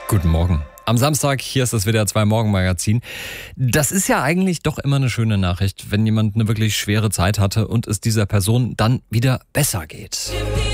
Guten Morgen. Am Samstag, hier ist das WDR 2 Morgenmagazin. Das ist ja eigentlich doch immer eine schöne Nachricht, wenn jemand eine wirklich schwere Zeit hatte und es dieser Person dann wieder besser geht.